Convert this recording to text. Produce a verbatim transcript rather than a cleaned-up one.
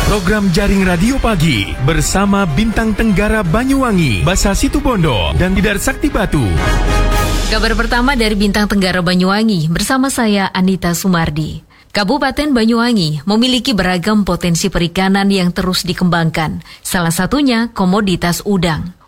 Program Jaring Radio Pagi bersama Bintang Tenggara Banyuwangi, Basa Situbondo, dan Bidar Sakti Batu. Kabar pertama dari Bintang Tenggara Banyuwangi bersama saya Anita Sumardi. Kabupaten Banyuwangi memiliki beragam potensi perikanan yang terus dikembangkan. Salah satunya komoditas udang.